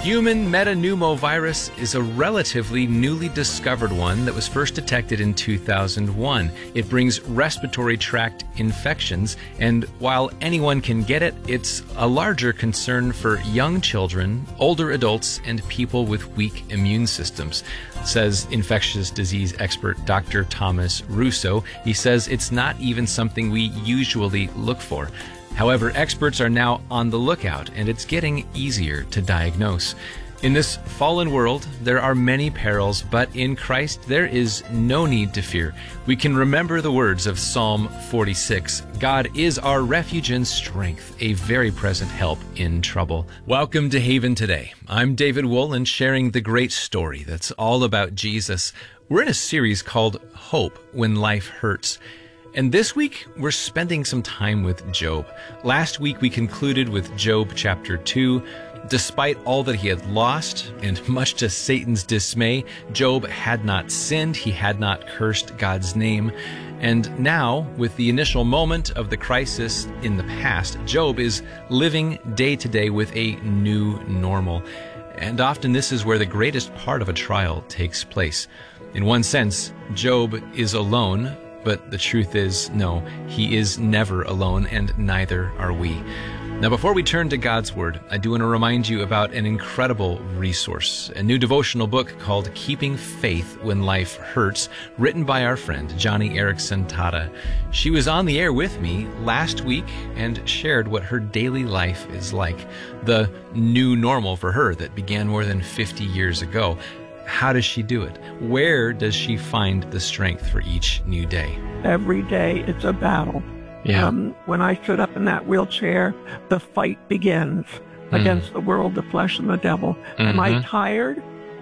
Human metapneumovirus is a relatively newly discovered one that was first detected in 2001. It brings respiratory tract infections, and while anyone can get it, it's a larger concern for young children, older adults, and people with weak immune systems, says infectious disease expert Dr. Thomas Russo. He says it's not even something we usually look for. However, experts are now on the lookout, and it's getting easier to diagnose. In this fallen world, there are many perils, but in Christ, there is no need to fear. We can remember the words of Psalm 46. God is our refuge and strength, a very present help in trouble. Welcome to Haven Today. I'm David Woolen, sharing the great story that's all about Jesus. We're in a series called Hope When Life Hurts. And this week, we're spending some time with Job. Last week, we concluded with Job chapter 2. Despite all that he had lost, and much to Satan's dismay, Job had not sinned, he had not cursed God's name. And now, with the initial moment of the crisis in the past, Job is living day to day with a new normal. And often this is where the greatest part of a trial takes place. In one sense, Job is alone, but the truth is, no, he is never alone, and neither are we. Now, before we turn to God's Word, I do want to remind you about an incredible resource, a new devotional book called Keeping Faith When Life Hurts, written by our friend, Joni Eareckson Tada. She was on the air with me last week and shared what her daily life is like, the new normal for her that began more than 50 years ago. How does she do it? Where does she find the strength for each new day? Every day it's a battle. Yeah. When I stood up in that wheelchair, the fight begins against the world, the flesh, and the devil. Am I tired?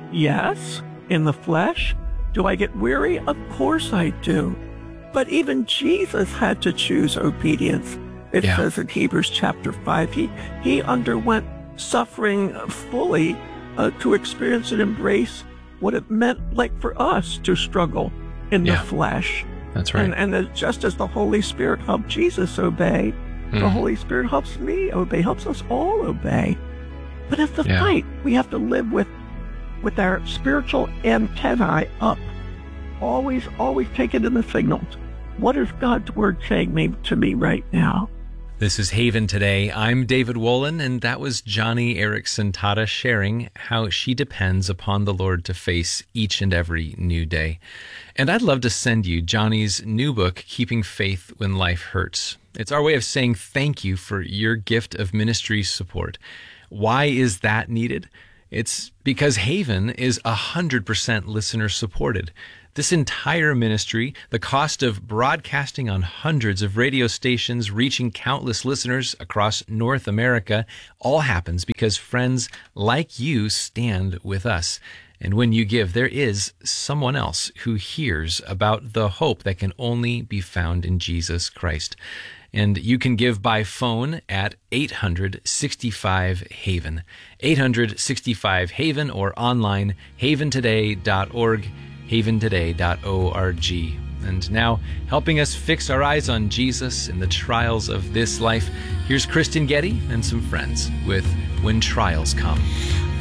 Yes. In the flesh? Do I get weary? Of course I do. But even Jesus had to choose obedience. It says in Hebrews chapter 5, he underwent suffering fully to experience and embrace what it meant like for us to struggle in the flesh. That's right. And just as the Holy Spirit helped Jesus obey, the Holy Spirit helps me obey, helps us all obey. But it's the fight. We have to live with our spiritual antennae up. Always taking in the signals. What is God's Word saying to me right now? This is Haven Today. I'm David Woolen, and that was Joni Eareckson Tada sharing how she depends upon the Lord to face each and every new day. And I'd love to send you Joni's new book, Keeping Faith When Life Hurts. It's our way of saying thank you for your gift of ministry support. Why is that needed? It's because Haven is 100% listener supported. This entire ministry, the cost of broadcasting on hundreds of radio stations, reaching countless listeners across North America, all happens because friends like you stand with us. And when you give, there is someone else who hears about the hope that can only be found in Jesus Christ. And you can give by phone at 865-HAVEN, 865-HAVEN, or online, haventoday.org, haventoday.org. And now, helping us fix our eyes on Jesus in the trials of this life, here's Kristen Getty and some friends with When Trials Come.